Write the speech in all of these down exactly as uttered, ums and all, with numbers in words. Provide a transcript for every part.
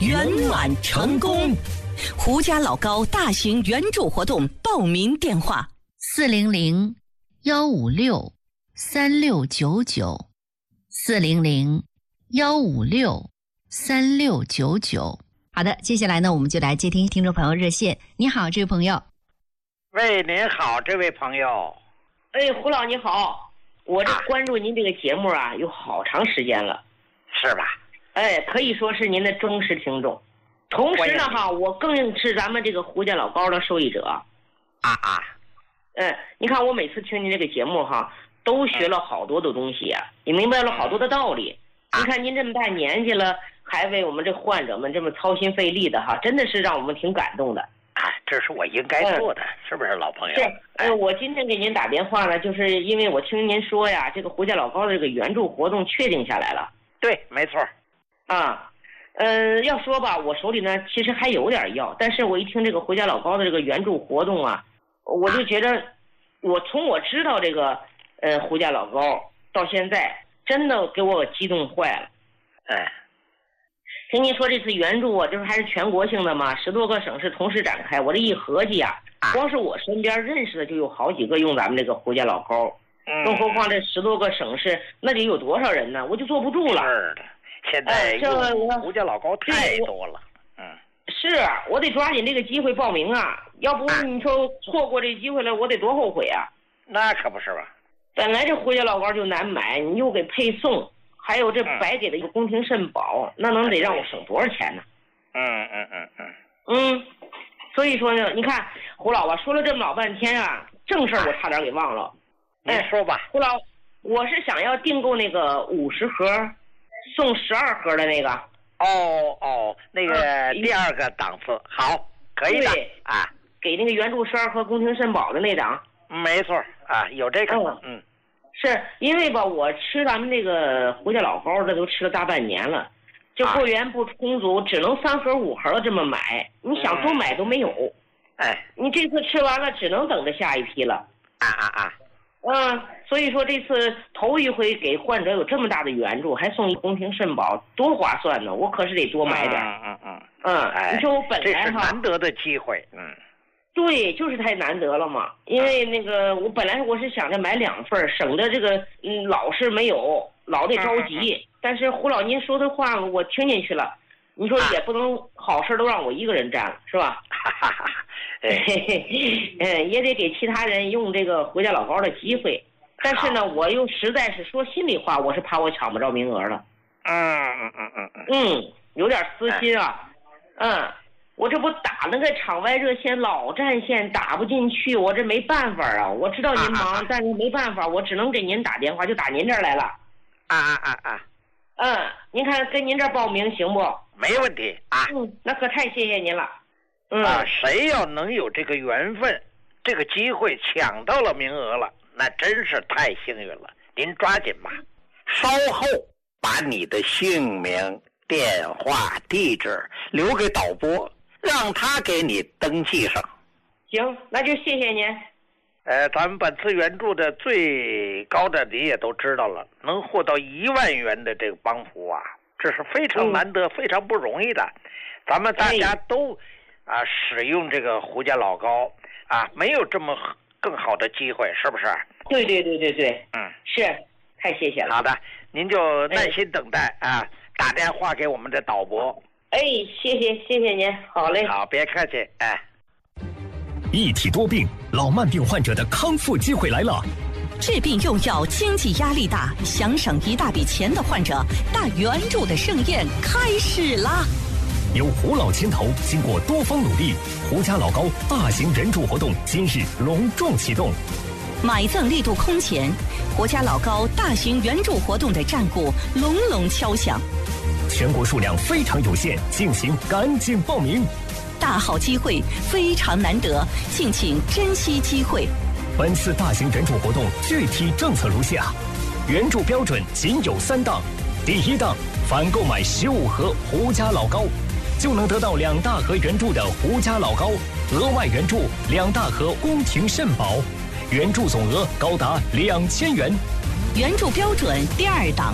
圆满成功。胡家老高大型援助活动报名电话： 四零零幺五六三六九九，四零零幺五六三六九九。好的，接下来呢，我们就来接听听众朋友热线。你好，这位朋友。 喂，您好，这位朋友。 哎，胡老你好，我这关注您这个节目啊，有好长时间了， 是吧？ 哎，可以说是您的忠实听众。同时呢，哈，我更是咱们这个胡家老高的受益者。 啊啊。 嗯，你看我每次听您这个节目哈，都学了好多的东西啊，也明白了好多的道理。 啊、 你看您这么大年纪了，还为我们这患者们这么操心费力的哈，真的是让我们挺感动的。 啊，这是我应该做的，嗯、是不是老朋友？ 是，呃，我今天给您打电话呢，就是因为我听您说呀，这个胡家老高的这个援助活动确定下来了。 对，没错。 啊，呃，要说吧，我手里呢其实还有点药，但是我一听这个胡家老高的这个援助活动啊，我就觉得，我从我知道这个呃胡家老高到现在，真的给我激动坏了。 哎。 听您说这次援助啊，就是还是全国性的嘛，十多个省市同时展开。我这一合计啊，光是我身边认识的就有好几个用咱们这个胡家老高， 嗯， 更何况这十多个省市，那得有多少人呢？我就坐不住了。 是的，现在用胡家老高太多了。嗯， 是我得抓紧这个机会报名啊，要不你说错过这机会了，我得多后悔啊！ 那可不是吧？ 本来这胡家老高就难买，你又给配送。还有这白给的一个宫廷肾宝，嗯、那能得让我省多少钱呢？ 嗯嗯嗯嗯嗯，所以说呢，你看胡老啊，说了这么老半天啊，正事儿我差点给忘了。 您说吧， 胡老，我是想要订购那个五十盒，送十二盒的那个。 哦哦，那个第二个档次，好，可以的啊。 给那个援助十二盒宫廷肾宝的那档。 没错啊，有这个。嗯。嗯是因为吧，我吃咱们这个胡家老高，这都吃了大半年了，这货源不充足，只能三盒五盒这么买。你想多买都没有， 哎， 你这次吃完了，只能等着下一批了。 啊啊啊！ 嗯，所以说这次头一回给患者有这么大的援助，还送一宫廷肾宝，多划算呢！我可是得多买点。 嗯嗯嗯。 嗯， 哎， 你说我本来哈， 这是难得的机会，嗯。 对，就是太难得了嘛。因为那个，我本来我是想着买两份，省得这个嗯老是没有，老得着急。嗯、但是胡老您说的话我听进去了，你说也不能好事都让我一个人占了，是吧？ 哈哈哈。 嗯，也得给其他人用这个胡家老高的机会。但是呢，我又实在是说心里话，我是怕我抢不着名额了。 嗯嗯嗯嗯嗯。 嗯，有点私心啊。嗯。我这不打那个场外热线老占线打不进去，我这没办法啊。我知道您忙，啊、但是没办法，我只能给您打电话，就打您这儿来了。 啊啊啊啊！ 嗯，您看跟您这儿报名行不？ 没问题啊。 嗯，那可太谢谢您了。嗯啊，谁要能有这个缘分，这个机会抢到了名额了，那真是太幸运了。您抓紧吧，稍后把你的姓名、电话、地址留给导播。让他给你登记上。 行，那就谢谢您。 呃，咱们本次援助的最高的你也都知道了，能获到一万元的这个帮扶啊，这是非常难得、嗯、非常不容易的。咱们大家都、哎、啊使用这个胡家老高啊，没有这么更好的机会，是不是？ 对对对对对， 嗯， 是，太谢谢了。 好的，您就耐心等待、哎、啊，打电话给我们的导播。 哎，谢谢谢谢您，好嘞。 好，别客气，哎。 一体多病，老慢病患者的康复机会来了。治病用药，经济压力大，想省一大笔钱的患者，大援助的盛宴开始啦！由胡老牵头，经过多方努力，胡家老高大型援助活动今日隆重启动。买赠力度空前，胡家老高大型援助活动的战鼓隆隆敲响。全国数量非常有限，敬请赶紧报名。大好机会，非常难得，敬请珍惜机会。本次大型援助活动具体政策如下：援助标准仅有三档。第一档，凡购买十五盒胡家老高，就能得到两大盒援助的胡家老高，额外援助两大盒宫廷肾宝，援助总额高达两千元。援助标准第二档。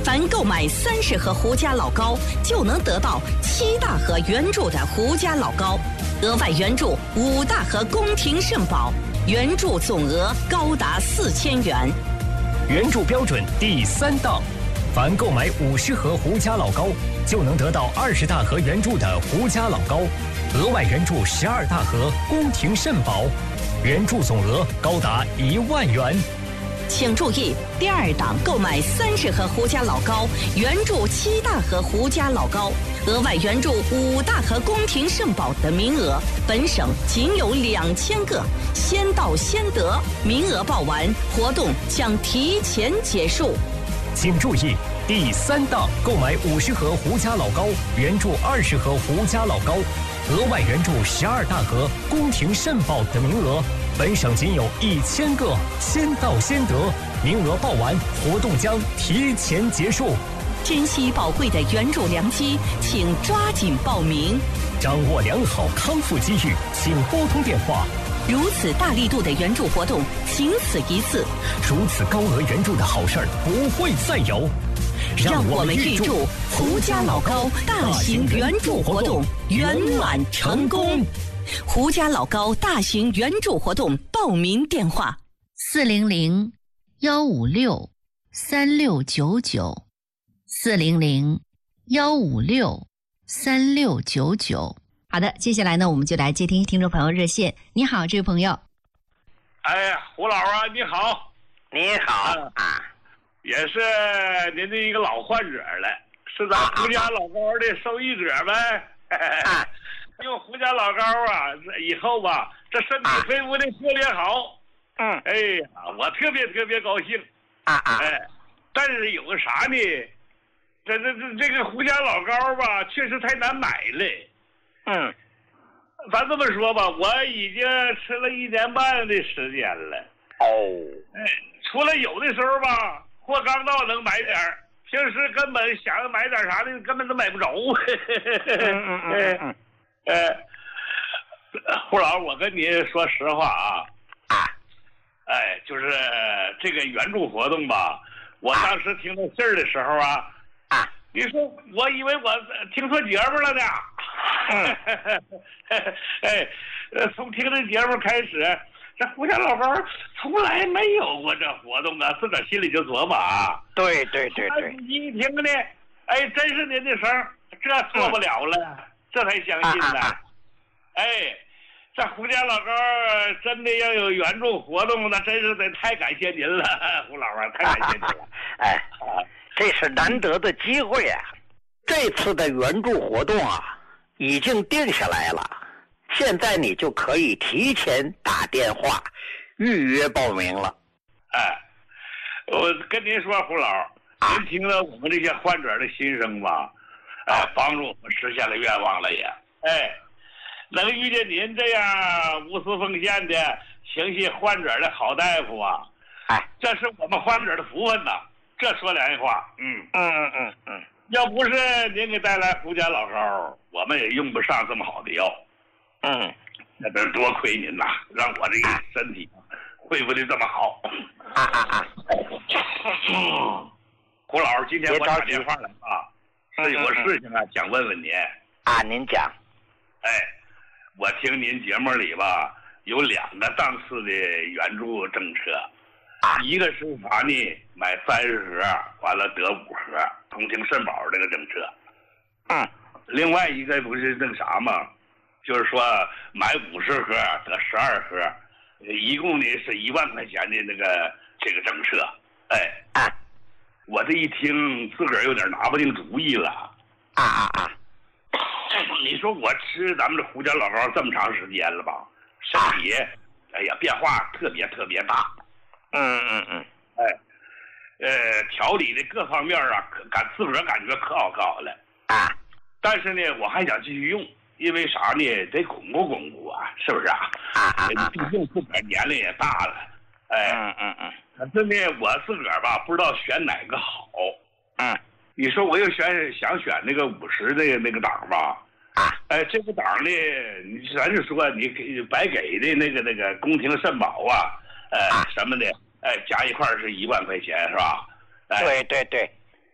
凡购买三十盒胡家老高，就能得到七大盒原著的胡家老高，额外援助五大盒宫廷圣宝，援助总额高达四千元。 援助标准第三档，凡购买五十盒胡家老高，就能得到二十大盒援助的胡家老高，额外援助十二大盒宫廷圣宝，援助总额高达一万元。 请注意，第二档购买三十盒胡家老高，援助七大盒胡家老高，额外援助五大盒宫廷圣宝的名额，本省仅有两千个，先到先得，名额报完，活动将提前结束。 请注意，第三档购买五十盒胡家老高，援助二十盒胡家老高，额外援助十二大盒宫廷圣宝的名额，本省仅有一千个，先到先得，名额报完，活动将提前结束。 珍惜宝贵的援助良机，请抓紧报名。 掌握良好康复机遇，请拨通电话。 如此大力度的援助活动，仅此一次。 如此高额援助的好事儿不会再有。 让我们预祝胡家老高大型援助活动圆满成功。胡家老高大型援助活动报名电话： 四零零幺五六三六九九，四零零幺五六三六九九。好的，接下来呢，我们就来接听听众朋友热线。你好，这位朋友。 哎，胡老啊，你好。 你好啊， 也是您的一个老患者了，是咱胡家老高的受益者呗。啊，用胡家老高啊，以后吧，这身体恢复的特别好。 嗯， 哎呀，我特别特别高兴。 啊啊， 哎，但是有个啥呢？这这这这个胡家老高吧，确实太难买了。 嗯， 咱这么说吧，我已经吃了一年半的时间了。 哦， 哎，除了有的时候吧，货刚到能买点儿，平时根本想买点啥的，根本都买不着。 嗯嗯嗯嗯， 呃，胡老，我跟你说实话啊， 啊， 哎，就是这个援助活动吧，我当时听到信儿的时候啊， 啊， 你说我以为我听错节目了呢。 嗯， 哎，呃，从听这节目开始，这胡家老高从来没有过这活动啊，自个儿心里就琢磨啊。 对对对对， 一听呢，哎，真是您的声，这错不了了，嗯、这才相信呢。啊啊啊哎，这胡家老高真的要有援助活动，那真是得太感谢您了，胡老啊，太感谢您了。 哎，这是难得的机会啊！这次的援助活动啊，已经定下来了，现在你就可以提前打电话预约报名了。 哎，我跟您说，胡老，您听了我们这些患者的心声吧，哎，帮助我们实现了愿望了也。哎，能遇见您这样无私奉献的、情系患者的好大夫啊， 哎， 这是我们患者的福分呐。这说良心话，嗯嗯嗯嗯嗯， 要不是您给带来胡家老高，我们也用不上这么好的药。 嗯， 那得多亏您呐，让我这个身体恢复的这么好。 啊啊啊！ 嗯，胡老，今天我打电话来啊，是有个事情啊，想问问您。 啊，您讲。 哎，我听您节目里吧，有两个档次的援助政策。啊，一个是啥呢？买三十盒，完了得五盒，宫廷肾宝这个政策。 嗯， 另外一个不是那个啥吗？就是说买五十盒得十二盒，一共呢是一万块钱的那个这个政策。哎， 啊， 我这一听自个儿有点拿不定主意了。 啊啊啊！ 你说我吃咱们这胡家老高这么长时间了吧，身体，哎呀变化特别特别大。 嗯嗯嗯， 哎，呃，调理的各方面啊，可感自个儿感觉可好可好了啊。 但是呢，我还想继续用，因为啥呢？得巩固巩固啊，是不是啊？ 啊啊！ 毕竟自个儿年龄也大了，哎， 嗯嗯嗯。 可是呢，我自个儿吧，不知道选哪个好。 嗯， 你说我又选想选那个五十的那个档吧？ 啊， 哎，这个档呢，你咱是说你给白给的那个那个宫廷肾宝啊。呃，什么的，哎，加一块是一万块钱，是吧？哎， 对对对，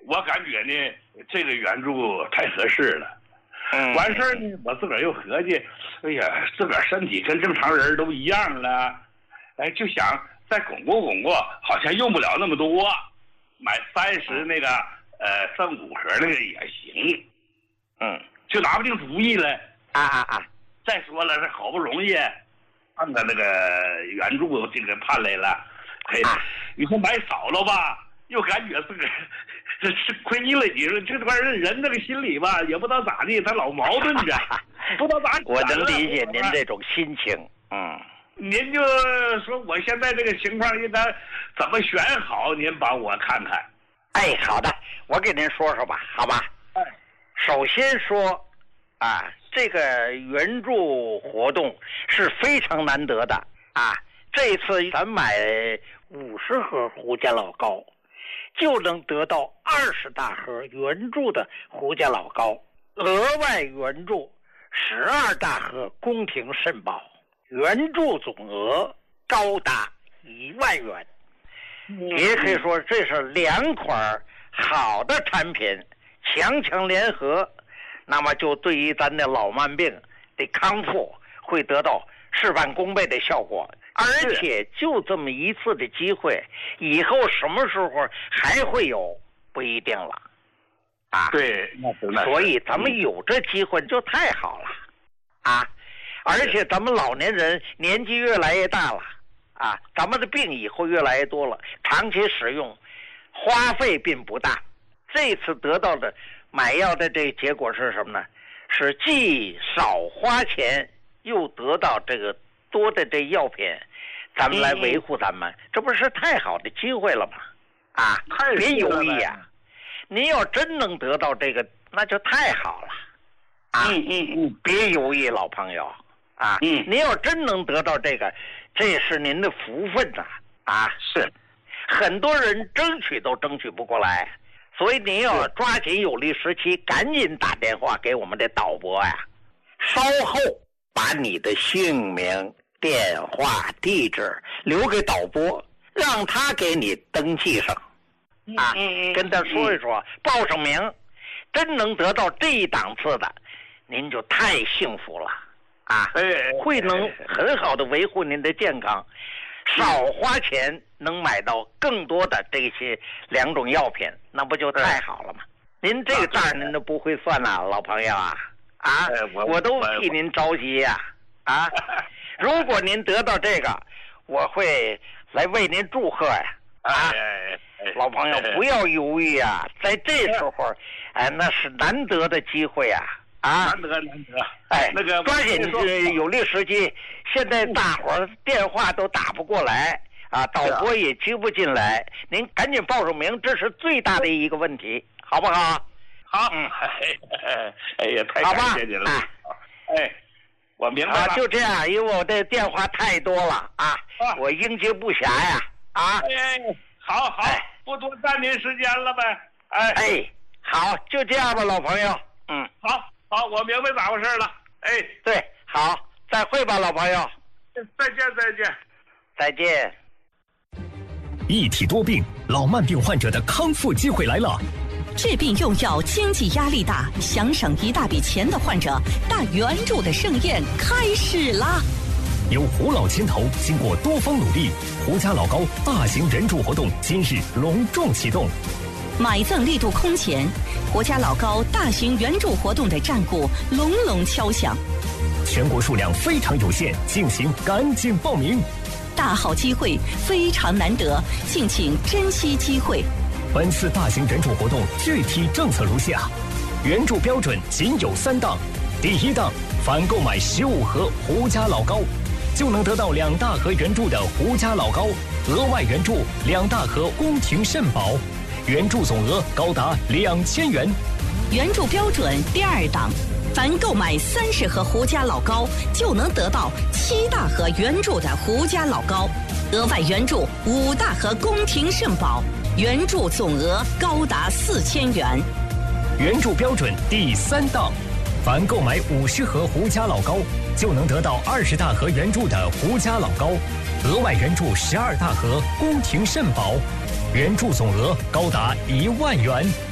我感觉呢，这个援助太合适了。 嗯， 完事儿呢，我自个儿又合计，哎呀，自个儿身体跟正常人都一样了，哎，就想再巩固巩固，好像用不了那么多，买三十那个呃剩五盒那个也行。 嗯， 就拿不定主意了。 啊啊啊！ 再说了，这好不容易看到那个援助这个判来了，嘿，你说买少了吧，又感觉自个儿这吃亏了。你说这块人人这个心里吧，也不知道咋地，他老矛盾着，不知道咋。 我能理解您这种心情。嗯， 您就说我现在这个情况应该怎么选好？您帮我看看。 哎，好的，我给您说说吧，好吧？ 哎，首先说啊。这个援助活动是非常难得的啊！这一次咱买五十盒胡家老高，就能得到二十大盒援助的胡家老高，额外援助十二大盒宫廷肾宝，援助总额高达一万元。也可以说这是两款好的产品强强联合。那么就对于咱的老慢病的康复会得到事半功倍的效果，而且就这么一次的机会，以后什么时候还会有不一定了，啊， 对， 所以咱们有这机会就太好了，啊，而且咱们老年人年纪越来越大了，啊，咱们的病以后越来越多了，长期使用花费并不大，这次得到的买药的这个结果是什么呢？是既少花钱，又得到这个多的这药品，咱们来维护咱们，这不是太好的机会了吗？啊，别犹豫啊！您要真能得到这个，那就太好了。啊， 嗯嗯嗯， 别犹豫，老朋友啊！ 嗯， 您要真能得到这个，这是您的福分呐！啊， 是， 很多人争取都争取不过来。所以您要抓紧有利时期，赶紧打电话给我们的导播呀。稍后把你的姓名、电话、地址留给导播，让他给你登记上。啊，跟他说一说，报上名，真能得到这一档次的，您就太幸福了啊！会能很好的维护您的健康。少花钱能买到更多的这些两种药品，那不就太好了吗？您这个账您都不会算呐，老朋友啊啊！我都替您着急呀啊！如果您得到这个，我会来为您祝贺呀啊！老朋友不要犹豫啊，在这时候，哎，那是难得的机会啊！啊， 难得难得， 哎， 那个抓紧有利时机。现在大伙儿电话都打不过来啊，导播也接不进来，您赶紧报上名，这是最大的一个问题，好不好？ 好，嗯，哎呀，太感谢您了。哎，我明白了。 啊，就这样，因为我的电话太多了啊，我应接不暇呀。啊， 哎，好好，不多占您时间了呗。哎， 哎，好，就这样吧，老朋友。嗯， 好。好，我明白咋回事了。哎， 对，好，再会吧，老朋友。 再见，再见， 再见。 一体多病，老慢病患者的康复机会来了。 治病用药，经济压力大，想省一大笔钱的患者，大援助的盛宴开始啦！ 由胡老牵头，经过多方努力，胡家老高大型援助活动今日隆重启动。 买赠力度空前，胡家老高大型援助活动的战鼓隆隆敲响。 全国数量非常有限，敬请赶紧报名。 大好机会非常难得，敬请珍惜机会。 本次大型援助活动具体政策如下：援助标准仅有三档。第一档，凡购买十五盒胡家老高，就能得到两大盒援助的胡家老高，额外援助两大盒宫廷肾宝。援助总额高达两千元。 援助标准第二档，凡购买三十盒胡家老高，就能得到七大盒援助的胡家老高，额外援助五大盒宫廷肾宝，援助总额高达四千元。 援助标准第三档，凡购买五十盒胡家老高，就能得到二十大盒援助的胡家老高，额外援助十二大盒宫廷肾宝。援助总额高达一万元。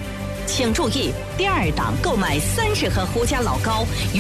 请注意，第二档购买三十盒胡家老高。